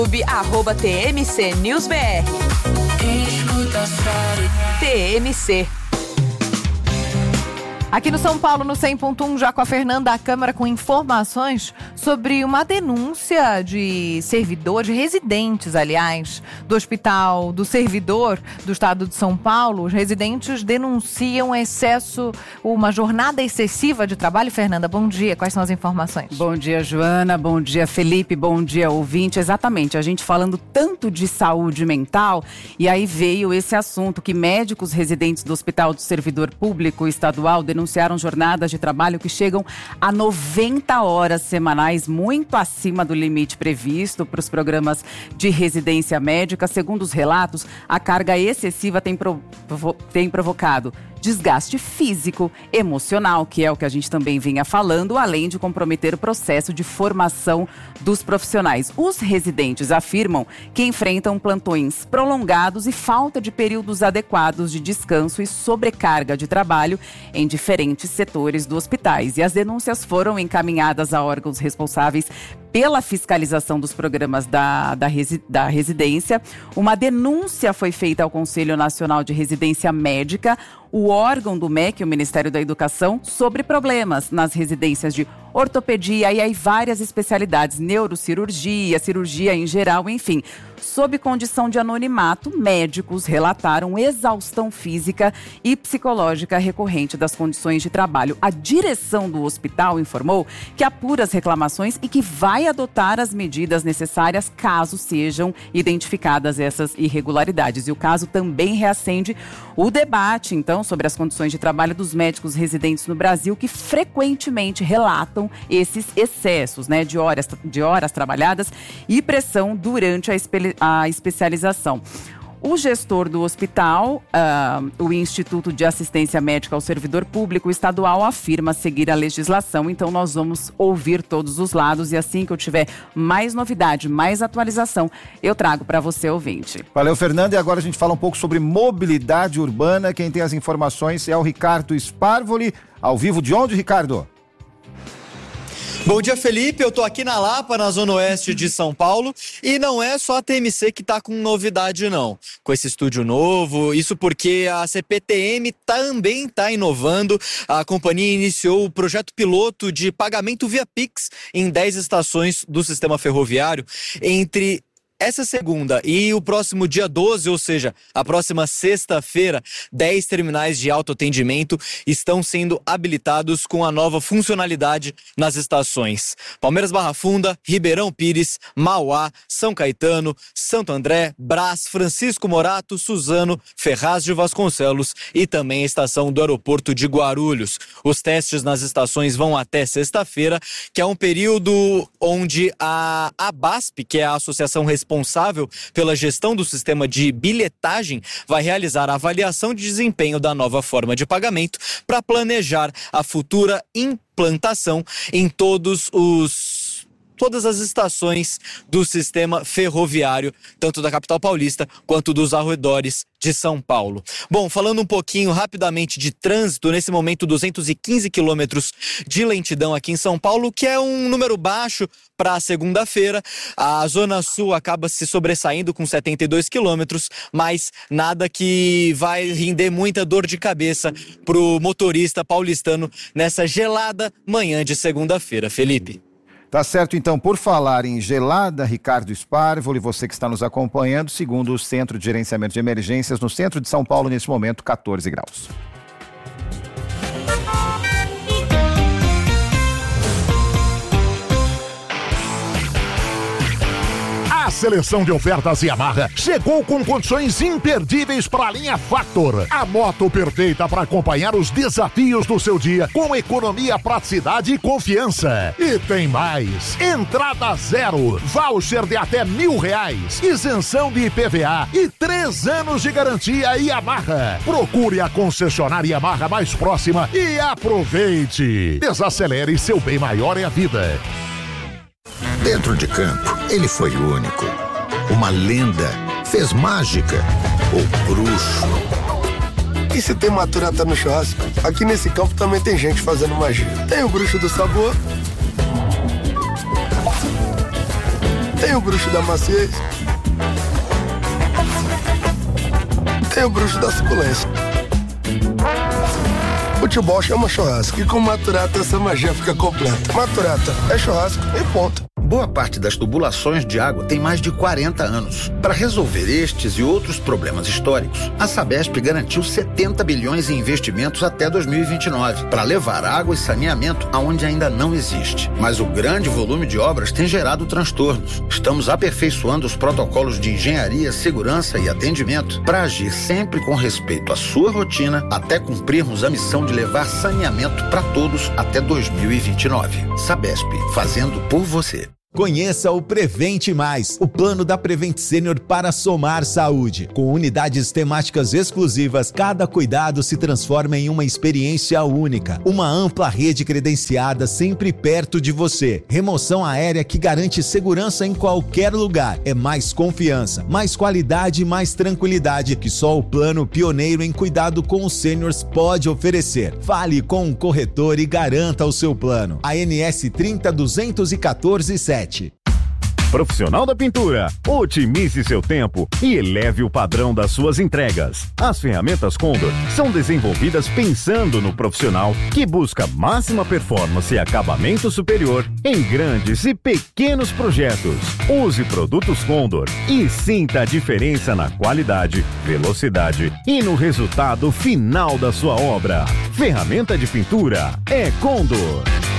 @TMC News BR. TMC. Aqui no São Paulo, no 100.1, já com a Fernanda, a Câmara com informações sobre uma denúncia de residentes, aliás, do hospital, do servidor do estado de São Paulo. Os residentes denunciam uma jornada excessiva de trabalho. Fernanda, bom dia. Quais são as informações? Bom dia, Joana. Bom dia, Felipe. Bom dia, ouvinte. Exatamente, a gente falando tanto de saúde mental, e aí veio esse assunto que médicos residentes do Hospital do Servidor Público Estadual denunciaram jornadas de trabalho que chegam a 90 horas semanais, muito acima do limite previsto para os programas de residência médica. Segundo os relatos, a carga excessiva tem provocado desgaste físico, emocional, que é o que a gente também vinha falando, além de comprometer o processo de formação dos profissionais. Os residentes afirmam que enfrentam plantões prolongados e falta de períodos adequados de descanso e sobrecarga de trabalho em diferentes setores dos hospitais. E as denúncias foram encaminhadas a órgãos responsáveis pela fiscalização dos programas da residência. Uma denúncia foi feita ao Conselho Nacional de Residência Médica, o órgão do MEC, o Ministério da Educação, sobre problemas nas residências de ortopedia e aí várias especialidades, neurocirurgia, cirurgia em geral, enfim. Sob condição de anonimato, médicos relataram exaustão física e psicológica recorrente das condições de trabalho. A direção do hospital informou que apura as reclamações e que vai adotar as medidas necessárias caso sejam identificadas essas irregularidades. E o caso também reacende o debate, então, sobre as condições de trabalho dos médicos residentes no Brasil, que frequentemente relatam esses excessos, de horas trabalhadas e pressão durante a especialização. O gestor do hospital, o Instituto de Assistência Médica ao Servidor Público Estadual, afirma seguir a legislação. Então, nós vamos ouvir todos os lados e assim que eu tiver mais novidade, mais atualização, eu trago para você, ouvinte. Valeu, Fernanda. E agora a gente fala um pouco sobre mobilidade urbana. Quem tem as informações é o Ricardo Sparvoli. Ao vivo de onde, Ricardo? Bom dia, Felipe. Eu tô aqui na Lapa, na zona oeste de São Paulo, e não é só a TMC que tá com novidade, não. Com esse estúdio novo, isso porque a CPTM também tá inovando. A companhia iniciou o projeto piloto de pagamento via Pix em 10 estações do sistema ferroviário entre essa segunda e o próximo dia 12, ou seja, a próxima sexta-feira, 10 terminais de autoatendimento estão sendo habilitados com a nova funcionalidade nas estações Palmeiras Barra Funda, Ribeirão Pires, Mauá, São Caetano, Santo André, Brás, Francisco Morato, Suzano, Ferraz de Vasconcelos e também a estação do aeroporto de Guarulhos. Os testes nas estações vão até sexta-feira, que é um período onde a ABASP, que é a Associação Responsável pela gestão do sistema de bilhetagem, vai realizar a avaliação de desempenho da nova forma de pagamento para planejar a futura implantação em todas as estações do sistema ferroviário, tanto da capital paulista quanto dos arredores de São Paulo. Bom, falando um pouquinho rapidamente de trânsito, nesse momento 215 quilômetros de lentidão aqui em São Paulo, que é um número baixo para segunda-feira. A Zona Sul acaba se sobressaindo com 72 quilômetros, mas nada que vai render muita dor de cabeça para o motorista paulistano nessa gelada manhã de segunda-feira. Felipe. Tá certo, então, por falar em gelada, Ricardo Sparvoli, você que está nos acompanhando, segundo o Centro de Gerenciamento de Emergências, no centro de São Paulo, nesse momento, 14 graus. A seleção de ofertas Yamaha chegou com condições imperdíveis para a linha Factor. A moto perfeita para acompanhar os desafios do seu dia com economia, praticidade e confiança. E tem mais. Entrada zero, voucher de até R$1.000, isenção de IPVA e 3 anos de garantia Yamaha. Procure a concessionária Yamaha mais próxima e aproveite. Desacelere, seu bem maior é a vida. Dentro de campo, ele foi único. Uma lenda, fez mágica, o bruxo. E se tem maturata no churrasco, aqui nesse campo também tem gente fazendo magia. Tem o bruxo do sabor Tem o bruxo da maciez. Tem o bruxo da suculência. Futebol chama churrasco e com Maturata essa magia fica completa. Maturata é churrasco e ponto. Boa parte das tubulações de água tem mais de 40 anos. Para resolver estes e outros problemas históricos, a Sabesp garantiu 70 bilhões em investimentos até 2029 para levar água e saneamento aonde ainda não existe. Mas o grande volume de obras tem gerado transtornos. Estamos aperfeiçoando os protocolos de engenharia, segurança e atendimento para agir sempre com respeito à sua rotina até cumprirmos a missão de levar saneamento para todos até 2029. Sabesp, fazendo por você. Conheça o Prevente Mais, o plano da Prevent Senior para somar saúde. Com unidades temáticas exclusivas, cada cuidado se transforma em uma experiência única. Uma ampla rede credenciada sempre perto de você. Remoção aérea que garante segurança em qualquer lugar. É mais confiança, mais qualidade e mais tranquilidade que só o plano pioneiro em cuidado com os sêniors pode oferecer. Fale com um corretor e garanta o seu plano. ANS 30.214.7. Profissional da pintura, otimize seu tempo e eleve o padrão das suas entregas. As ferramentas Condor são desenvolvidas pensando no profissional que busca máxima performance e acabamento superior em grandes e pequenos projetos. Use produtos Condor e sinta a diferença na qualidade, velocidade e no resultado final da sua obra. Ferramenta de pintura é Condor.